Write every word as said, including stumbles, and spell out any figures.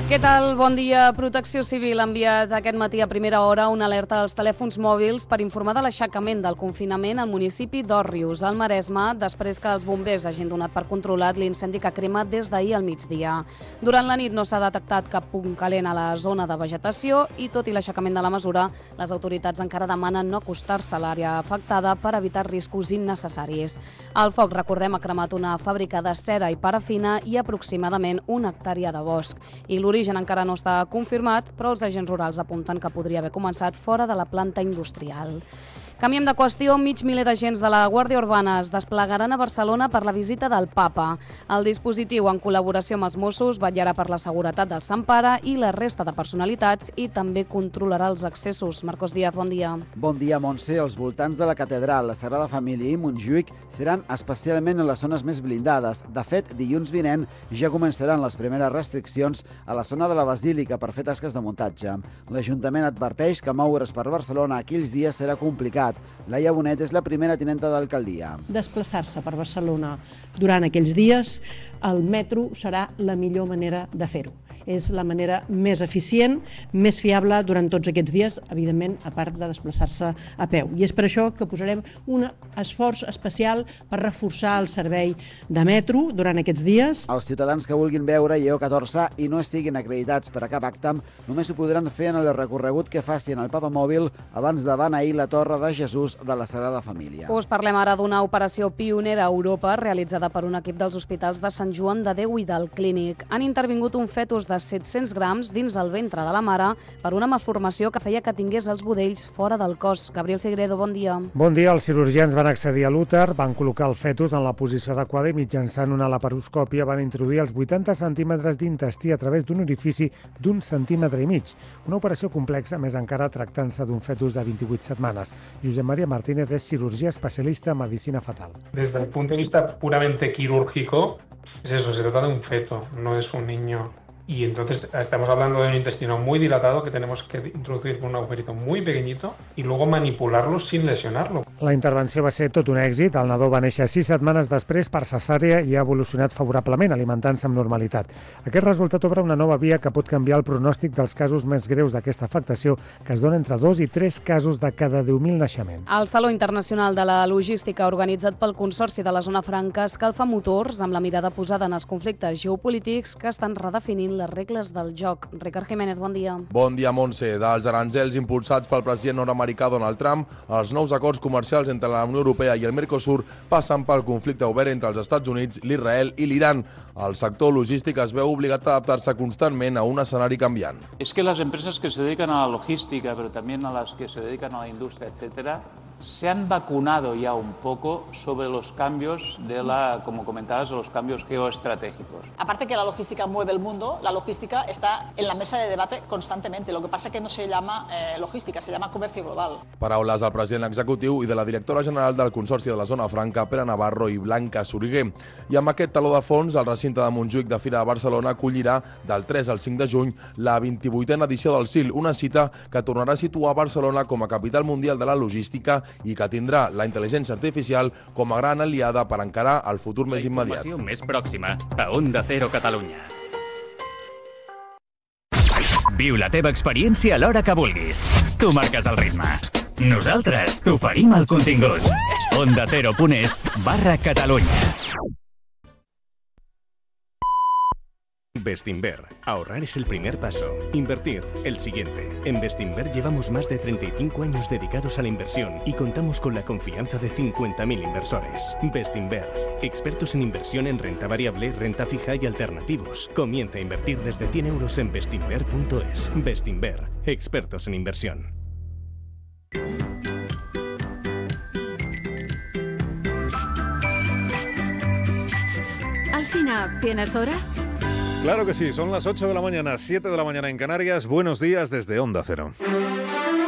Què tal? Bon dia. Protecció Civil ha enviat aquest matí a primera hora una alerta als telèfons mòbils per informar de l'aixecament del confinament al municipi d'Òrrius, al Maresme, després que els bombers hagin donat per controlat l'incendi que crema des d'ahir al migdia. Durant la nit no s'ha detectat cap punt calent a la zona de vegetació i, tot i l'aixecament de la mesura, les autoritats encara demanen no acostar-se a l'àrea afectada per evitar riscos innecessaris. El foc, recordem, ha cremat una fàbrica de cera i parafina i aproximadament una hectàrea de bosc. I l'origen encara no està confirmat, però els agents rurals apunten que podria haver començat fora de la planta industrial. Canviem de qüestió. Mig miler d'agents de la Guàrdia Urbana es desplegaran a Barcelona per la visita del Papa. El dispositiu, en col·laboració amb els Mossos, vetllarà per la seguretat del Sant Pare i la resta de personalitats i també controlarà els accessos. Marcos Díaz, bon dia. Bon dia, Montse. Els voltants de la Catedral, la Sagrada Família i Montjuïc seran especialment en les zones més blindades. De fet, dilluns vinent ja començaran les primeres restriccions a la zona de la Basílica per fer tasques de muntatge. L'Ajuntament adverteix que moure's per Barcelona aquells dies serà complicat. Laia Bonet és la primera tinenta d'alcaldia. Desplaçar-se per Barcelona durant aquells dies, el metro serà la millor manera de fer-ho. És la manera més eficient, més fiable durant tots aquests dies, evidentment, a part de desplaçar-se a peu. I és per això que posarem un esforç especial per reforçar el servei de metro durant aquests dies. Els ciutadans que vulguin veure Lleó catorze i no estiguin acreditats per a cap acte només ho podran fer en el recorregut que facin al Papa Mòbil abans de beneir la Torre de Jesús de la Sagrada Família. Us parlem ara d'una operació pionera a Europa realitzada per un equip dels hospitals de Sant Joan de Déu i del Clínic. Han intervingut un fetus de set-cents grams dins del ventre de la mare per una malformació que feia que tingués els budells fora del cos. Gabriel Figueredo, bon dia. Bon dia. Els cirurgians van accedir a l'úter, van col·locar el fetus en la posició adequada i mitjançant una laparoscòpia van introduir els vuitanta centímetres d'intestí a través d'un orifici d'un centímetre i mig. Una operació complexa, més encara tractant-se d'un fetus de vint-i-vuit setmanes. Josep María Martínez és cirurgià especialista en medicina fetal. Desde el punto de vista puramente quirúrgico, es eso, se trata de un feto, no es un niño. Y entonces estamos hablando de un intestino muy dilatado que tenemos que introducir por un agujerito muy pequeñito y luego manipularlo sin lesionarlo. La intervenció va ser tot un èxit. El nadó va néixer sis setmanes després per cesària i ha evolucionat favorablement, alimentant-se amb normalitat. Aquest resultat obre una nova via que pot canviar el pronòstic dels casos més greus d'aquesta afectació, que es dona entre dos i tres casos de cada deu mil naixements. El Saló Internacional de la Logística, organitzat pel Consorci de la Zona Franca, escalfa motors amb la mirada posada en els conflictes geopolítics que estan redefinint les regles del joc. Ricard Jiménez, bon dia. Bon dia, Montse. Dels aranzels impulsats pel president nord-americà Donald Trump, els nous acords comercials entre la Unió Europea i el Mercosur passen pel conflicte obert entre els Estats Units, l'Israel i l'Iran. El sector logístic es veu obligat a adaptar-se constantment a un escenari canviant. Es que las empresas que se dedican a la logística, pero también a las que se dedican a la industria, etcétera, se han vacunado ya un poco sobre los cambios de la, como comentabas, de los cambios geoestratégicos. Aparte que la logística mueve el mundo, la logística está en la mesa de debate constantemente. Lo que pasa es que no se llama eh, logística, se llama comercio global. Paraules del president executiu i de la directora general del Consorci de la Zona Franca, Pere Navarro i Blanca Soriguer. I amb aquest taló de fons, el recinte de Montjuïc de Fira de Barcelona acollirà del tres al cinc de juny la vint-i-vuitena edició del S I L, una cita que tornarà a situar Barcelona com a capital mundial de la logística i que tindrà la intel·ligència artificial com a gran aliada per encarar el futur més immediat. La informació més pròxima a Onda Cero Catalunya. Viu la teva experiència a l'hora que vulguis. Tu marques el ritme. Nosaltres t'oferim el contingut. onda cero punt es barra Catalunya. Bestinver. Ahorrar es el primer paso. Invertir, el siguiente. En Bestinver llevamos más de treinta y cinco años dedicados a la inversión y contamos con la confianza de cincuenta mil inversores. Bestinver. Expertos en inversión en renta variable, renta fija y alternativos. Comienza a invertir desde cien euros en bestinver punto es. Bestinver. Expertos en inversión. Alsina, ¿tienes hora? Claro que sí, son las ocho de la mañana, siete de la mañana en Canarias. Buenos días desde Onda Cero.